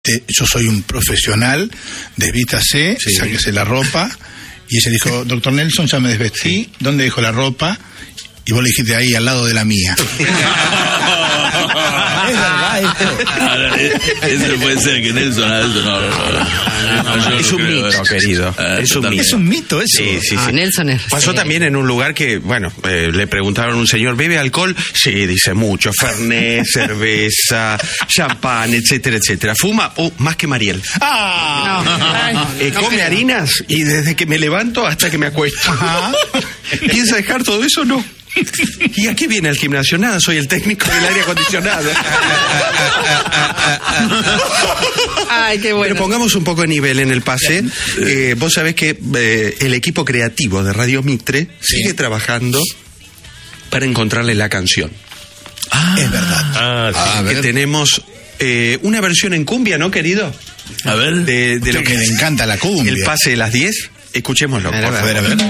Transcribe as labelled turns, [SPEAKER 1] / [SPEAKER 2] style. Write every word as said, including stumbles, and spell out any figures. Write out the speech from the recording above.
[SPEAKER 1] yo soy un profesional, desvístase, sí. sáquese la ropa. Y ella dijo, doctor Nelson, ya me desvestí, sí. ¿dónde dejó la ropa? Y vos le dijiste ahí, al lado de la mía.
[SPEAKER 2] Es verdad esto.
[SPEAKER 3] Eso puede ser que Nelson, no, no, no, no, no
[SPEAKER 2] es un
[SPEAKER 3] creo.
[SPEAKER 2] mito, querido.
[SPEAKER 3] Ah,
[SPEAKER 2] es, un mito.
[SPEAKER 1] es un mito eso.
[SPEAKER 2] Sí, sí,
[SPEAKER 4] ah,
[SPEAKER 2] sí.
[SPEAKER 4] Nelson es...
[SPEAKER 2] Pasó
[SPEAKER 4] sí.
[SPEAKER 2] también en un lugar que, bueno, eh, le preguntaron a un señor, ¿bebe alcohol? Sí, dice mucho. Fernet, cerveza, champán, etcétera, etcétera. ¿Fuma? Oh, más que Mariel.
[SPEAKER 1] ¡Ah!
[SPEAKER 4] No.
[SPEAKER 2] Eh,
[SPEAKER 4] No
[SPEAKER 2] come
[SPEAKER 4] creo.
[SPEAKER 2] harinas y desde que me levanto hasta que me acuesto.
[SPEAKER 1] Ajá.
[SPEAKER 2] ¿Piensa dejar todo eso? No. ¿Y a qué viene al gimnasio? Nada, soy el técnico del aire acondicionado.
[SPEAKER 4] Ay, qué bueno.
[SPEAKER 2] Pero pongamos un poco de nivel en el pase. Eh, vos sabés que eh, el equipo creativo de Radio Mitre
[SPEAKER 1] sí.
[SPEAKER 2] sigue trabajando para encontrarle la canción.
[SPEAKER 1] Ah, es verdad.
[SPEAKER 3] Ah, sí.
[SPEAKER 1] A
[SPEAKER 2] Que
[SPEAKER 1] ver.
[SPEAKER 2] tenemos eh, una versión en cumbia, ¿no, querido?
[SPEAKER 3] A ver.
[SPEAKER 2] De, de lo
[SPEAKER 1] que
[SPEAKER 2] que
[SPEAKER 1] le encanta la cumbia.
[SPEAKER 2] El pase de las diez. Escuchémoslo,
[SPEAKER 4] A ver,
[SPEAKER 2] por
[SPEAKER 4] a
[SPEAKER 2] favor.
[SPEAKER 4] ver,
[SPEAKER 1] A ver, a ver.